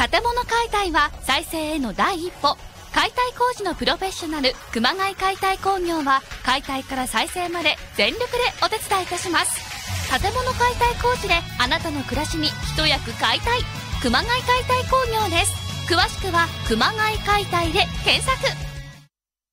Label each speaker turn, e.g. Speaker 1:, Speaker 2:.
Speaker 1: 建物解体は再生への第一歩。解体工事のプロフェッショナル熊谷解体工業は解体から再生まで全力でお手伝いいたします。建物解体工事であなたの暮らしに一役買いたい熊谷解体工業です。詳しくは熊谷解体で検索。